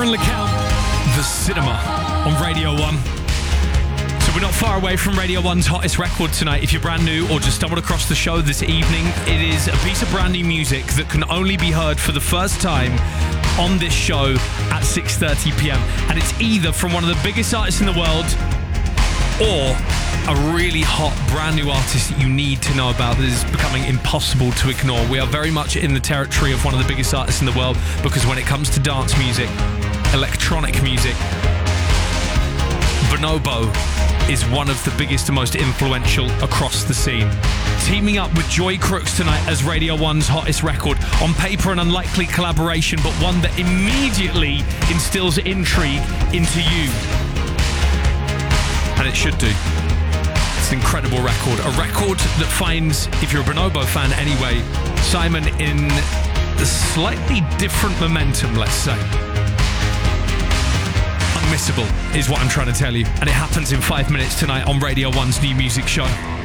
Simon LeCount, The Cinema on Radio 1. So we're not far away from Radio 1's hottest record tonight. If you're brand new or just stumbled across the show this evening, it is a piece of brand new music that can only be heard for the first time on this show at 6:30pm. And it's either from one of the biggest artists in the world or a really hot brand new artist that you need to know about that is becoming impossible to ignore. We are very much in the territory of one of the biggest artists in the world, because when it comes to dance music, electronic music, Bonobo is one of the biggest and most influential across the scene. Teaming up with Joy Crooks tonight as Radio 1's hottest record. On paper, an unlikely collaboration, but one that immediately instills intrigue into you. And it should do. It's an incredible record. A record that finds, if you're a Bonobo fan anyway, Simon in a slightly different momentum, let's say. Unmissable is what I'm trying to tell you. And it happens in 5 minutes tonight on Radio 1's new music show.